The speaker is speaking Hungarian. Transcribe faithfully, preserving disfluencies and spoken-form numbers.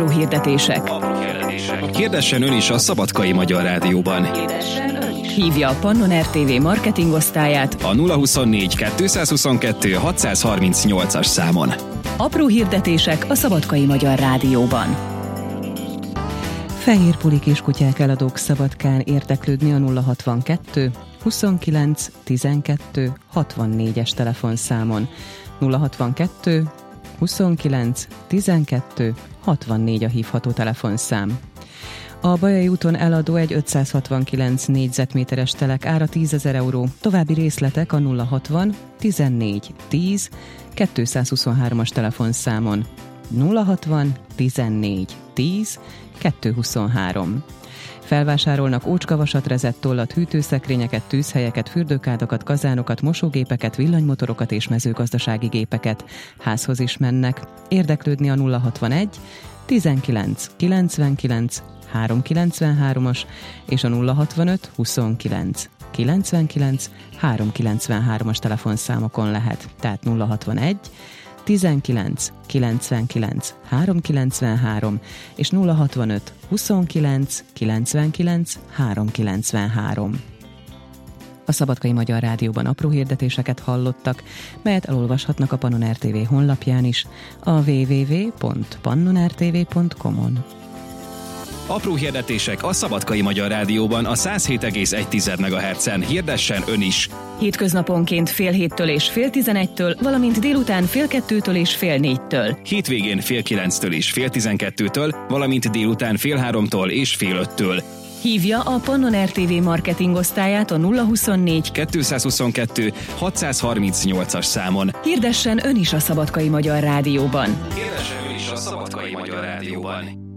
Hirdetések. Hirdessen ön is a Szabadkai Magyar Rádióban. Hívja a Pannon er té vé marketingosztályát A nulla huszonnégy kettőszázhuszonkettő hatszázharmincnyolcas számon. Apró hirdetések a Szabadkai Magyar Rádióban. Fehér pulik és kutyák eladók Szabadkán, érdeklődni a nulla hatvankettő huszonkilenc tizenkettő hatvannégyes telefonszámon. nulla hatvankettő huszonkilenc tizenkettő hatvannégy a hívható telefonszám. A Bajai úton eladó egy ötszázhatvankilenc négyzetméteres telek ára tízezer euró. További részletek a nulla hatvan tizennégy tíz kétszázhuszonhármas telefonszámon. nulla hatvan tizennégy tíz kétszázhuszonhárom. Felvásárolnak ócskavasat, rezettollat, hűtőszekrényeket, tűzhelyeket, fürdőkádakat, kazánokat, mosógépeket, villanymotorokat és mezőgazdasági gépeket. Házhoz is mennek. Érdeklődni a nulla hatvanegy tizenkilenc kilencvenkilenc háromszázkilencvenhármas és a nulla hatvanöt huszonkilenc kilencvenkilenc háromszázkilencvenhármas telefonszámokon lehet. Tehát nulla hatvanegy tizenkilenc kilencvenkilenc háromszázkilencvenhárom és nulla hatvanöt huszonkilenc kilencvenkilenc háromszázkilencvenhárom. A Szabadkai Magyar Rádióban apró hirdetéseket hallottak, melyet elolvashatnak a Pannon er té vé honlapján is, a double-u double-u double-u pont pannon er té vé pont com-on. Apró hirdetések a Szabadkai Magyar Rádióban a száz hét egész egy megahertzen. Hirdessen ön is! Hétköznaponként fél héttől és fél tizenegytől, valamint délután fél kettőtől és fél négytől. Hétvégén fél kilenctől és fél tizenkettőtől, valamint délután fél háromtól és fél öttől. Hívja a Pannon er té vé marketingosztályát a nulla huszonnégy kettőszázhuszonkettő hatszázharmincnyolcas számon. Hirdessen ön is a Szabadkai Magyar Rádióban. Hirdessen ön is a Szabadkai Magyar Rádióban.